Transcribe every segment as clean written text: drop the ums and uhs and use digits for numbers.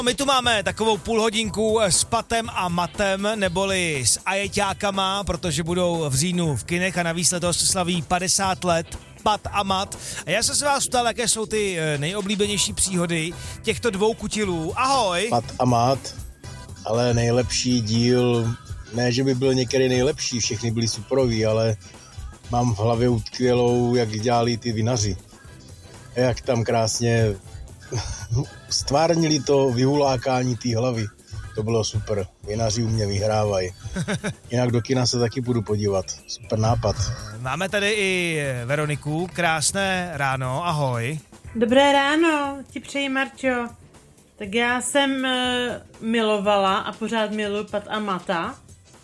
My tu máme takovou půlhodinku s Patem a Matem, neboli s ajeťákama, protože budou v říjnu v kinech a navíc letos slaví 50 let Pat a Mat. A já jsem se vás ptal, jaké jsou ty nejoblíbenější příhody těchto dvou kutilů. Ahoj! Pat a Mat, ale nejlepší díl, ne, že by byl některý nejlepší, všechny byly superový, ale mám v hlavě utkvělou, jak dělali ty vinaři. Jak tam krásně stvárnili to vyhulákání té hlavy. To bylo super. Vinaři u mě vyhrávají. Jinak do kina se taky budu podívat. Super nápad. Máme tady i Veroniku. Krásné ráno. Ahoj. Dobré ráno. Ti přeji, Marčo. Tak já jsem milovala a pořád miluji Pat a Mata.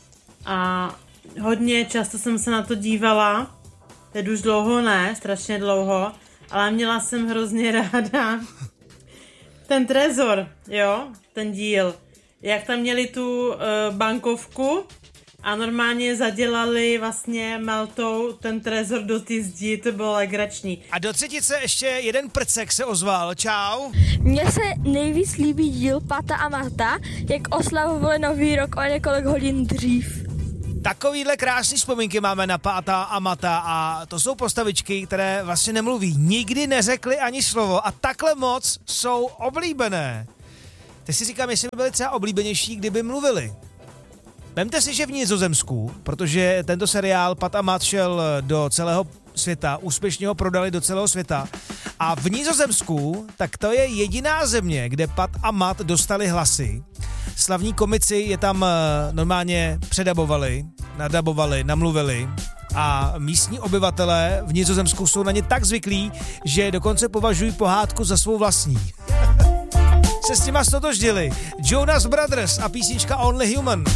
A hodně často jsem se na to dívala. Teď už dlouho ne, strašně dlouho. Ale měla jsem hrozně ráda ten trezor, jo, ten díl. Jak tam měli tu bankovku a normálně zadělali vlastně maltou ten trezor do ty zdi, to bylo legrační. A do třetice ještě jeden prcek se ozval, čau. Mně se nejvíc líbí díl Pata a Mata, jak oslavovali nový rok o několik hodin dřív. Takovýhle krásný vzpomínky máme na Pata a Mata a to jsou postavičky, které vlastně nemluví, nikdy neřekly ani slovo a takhle moc jsou oblíbené. Teď si říkám, jestli by byly třeba oblíbenější, kdyby mluvili. Vemte si, že v Nizozemsku, protože tento seriál Pat a Mat šel do celého světa, úspěšně ho prodali do celého světa a v Nizozemsku, tak to je jediná země, kde Pat a Mat dostali hlasy. Slavní komici je tam normálně předabovali, nadabovali, namluvili a místní obyvatelé v Nizozemsku jsou na ně tak zvyklí, že dokonce považují pohádku za svou vlastní. Se s nima stotožnili Jonas Brothers a písnička Only Human.